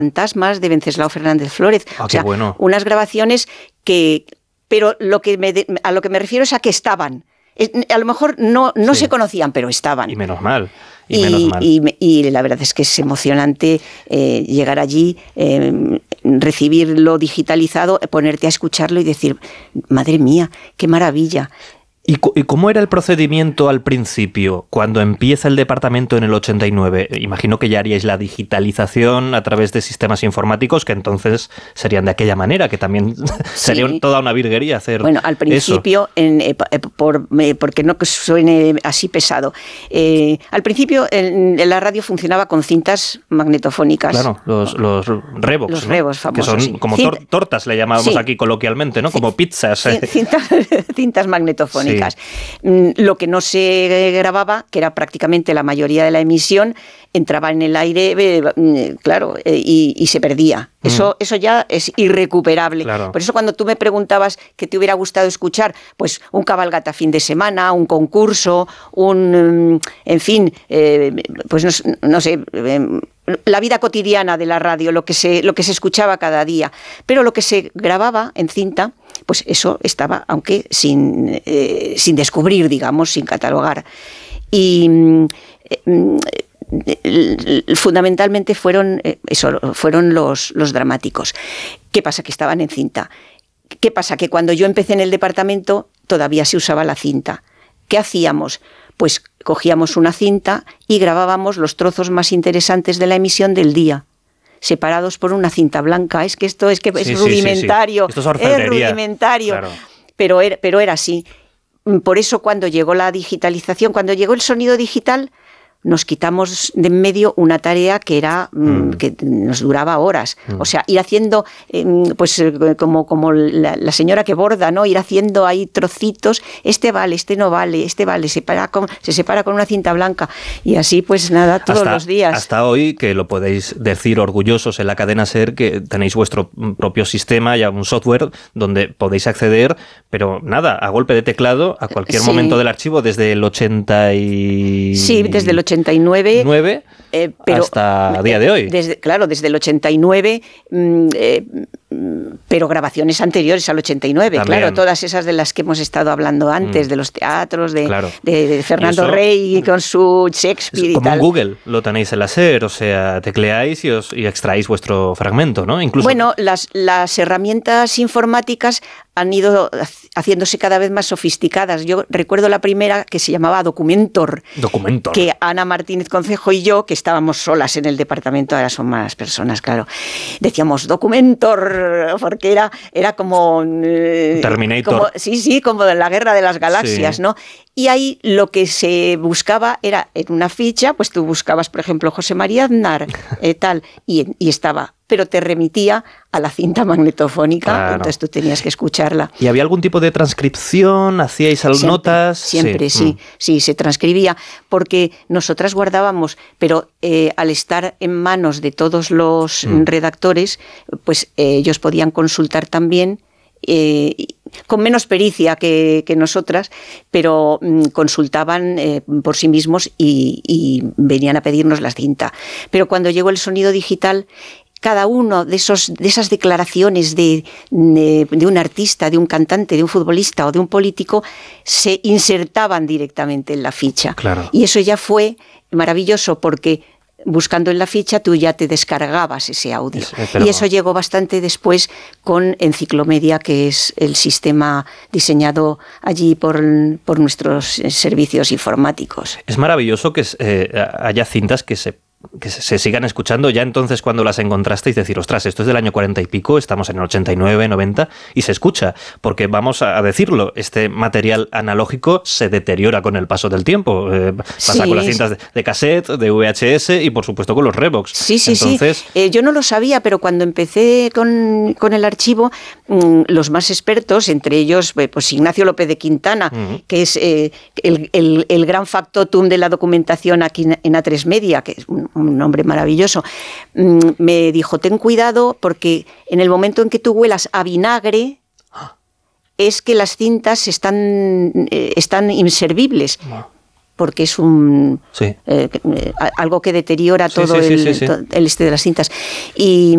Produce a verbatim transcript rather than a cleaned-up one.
Fantasmas de Venceslao Fernández Flórez. Ah, o sea, qué bueno. Unas grabaciones que... Pero lo que me, a lo que me refiero es a que estaban. A lo mejor no, no sí. se conocían, pero estaban. Y menos mal. Y, y, menos mal. y, y la verdad es que es emocionante eh, llegar allí, eh, recibirlo digitalizado, ponerte a escucharlo y decir, madre mía, qué maravilla. ¿Y, ¿Y cómo era el procedimiento al principio, cuando empieza el departamento en el ochenta y nueve? Imagino que ya haríais la digitalización a través de sistemas informáticos, que entonces serían de aquella manera, que también sí. sería toda una virguería hacer Bueno, al principio, en, eh, por, eh, porque no suene así pesado, eh, al principio en, en la radio funcionaba con cintas magnetofónicas. Claro, los, los Revox, Los ¿no? Revox famosos, que son sí. como Cinta, tor tortas, le llamábamos sí. aquí coloquialmente, ¿no? Como pizzas. Cintas, cintas magnetofónicas. Sí. Lo que no se grababa, que era prácticamente la mayoría de la emisión, entraba en el aire, eh, claro, eh, y, y se perdía. Mm. Eso, eso ya es irrecuperable. Claro. Por eso cuando tú me preguntabas qué te hubiera gustado escuchar, pues un cabalgata fin de semana, un concurso, un, en fin, eh, pues no, no sé... Eh, la vida cotidiana de la radio, lo que se, lo que se escuchaba cada día. Pero lo que se grababa en cinta, pues eso estaba, aunque sin, eh, sin descubrir, digamos, sin catalogar. Y eh, fundamentalmente fueron, eh, eso, fueron los, los dramáticos. ¿Qué pasa? Que estaban en cinta. ¿Qué pasa? Que cuando yo empecé en el departamento todavía se usaba la cinta. ¿Qué hacíamos? Pues cogíamos una cinta y grabábamos los trozos más interesantes de la emisión del día, separados por una cinta blanca. Es que esto es, que es sí, rudimentario, sí, sí, sí. Esto es, es rudimentario, claro. pero, era, pero era así. Por eso cuando llegó la digitalización, cuando llegó el sonido digital, nos quitamos de en medio una tarea que era mm. que nos duraba horas. Mm. O sea, ir haciendo, eh, pues como, como la, la señora que borda, ¿no? Ir haciendo ahí trocitos, este vale, este no vale, este vale, se, para con, se separa con una cinta blanca. Y así, pues nada, todos hasta, los días. Hasta hoy, que lo podéis decir orgullosos en la cadena SER, que tenéis vuestro propio sistema, ya un software donde podéis acceder, pero nada, a golpe de teclado, a cualquier sí. momento del archivo, desde el ochenta y... Sí, desde el ochenta y nueve, nueve eh, pero, hasta el día de hoy. Desde, claro, desde el ochenta y nueve, mm, eh, pero grabaciones anteriores al ochenta y nueve, También. Claro, todas esas de las que hemos estado hablando antes, mm. de los teatros, de, claro. de, de Fernando eso, Rey con su Shakespeare y como tal. en Google, lo tenéis en la SER, o sea, tecleáis y, os, y extraéis vuestro fragmento, ¿no? Incluso... Bueno, las, las herramientas informáticas han ido haciéndose cada vez más sofisticadas. Yo recuerdo la primera que se llamaba Documentor. Documentor. Que Ana Martínez Concejo y yo, que estábamos solas en el departamento, ahora son más personas, claro, decíamos Documentor, porque era, era como... Eh, Terminator. Como, sí, sí, como de la Guerra de las Galaxias, sí. ¿no? Y ahí lo que se buscaba era, en una ficha, pues tú buscabas, por ejemplo, José María Aznar, eh, tal, y, y estaba... pero te remitía a la cinta magnetofónica, claro. Entonces tú tenías que escucharla. ¿Y había algún tipo de transcripción? ¿Hacíais siempre, notas? Siempre, sí, sí, mm. sí, se transcribía, porque nosotras guardábamos, pero eh, al estar en manos de todos los mm. redactores, pues eh, ellos podían consultar también, eh, con menos pericia que, que nosotras, pero mm, consultaban eh, por sí mismos y, y venían a pedirnos la cinta. Pero cuando llegó el sonido digital, cada uno de, esos, de esas declaraciones de, de, de un artista, de un cantante, de un futbolista o de un político, se insertaban directamente en la ficha. Claro. Y eso ya fue maravilloso porque buscando en la ficha tú ya te descargabas ese audio. Sí, pero... Y eso llegó bastante después con Enciclomedia, que es el sistema diseñado allí por, por nuestros servicios informáticos. Es maravilloso que eh, haya cintas que se que se sigan escuchando. Ya entonces, cuando las encontrasteis, decir, ostras, esto es del año cuarenta y pico, estamos en el ochenta y nueve, noventa, y se escucha, porque vamos a decirlo, este material analógico se deteriora con el paso del tiempo. Eh, pasa sí, con las cintas de, de cassette, de V H S y, por supuesto, con los Revox. Sí, sí, entonces... sí. Eh, yo no lo sabía, pero cuando empecé con, con el archivo, mmm, los más expertos, entre ellos, pues Ignacio López de Quintana, uh-huh. que es eh, el, el, el gran factotum de la documentación aquí en A tres Media, que es un un hombre maravilloso, me dijo, ten cuidado porque en el momento en que tú huelas a vinagre es que las cintas están, eh, están inservibles. Porque es un sí. eh, algo que deteriora sí, todo sí, el, sí, sí, sí. el este de las cintas. Y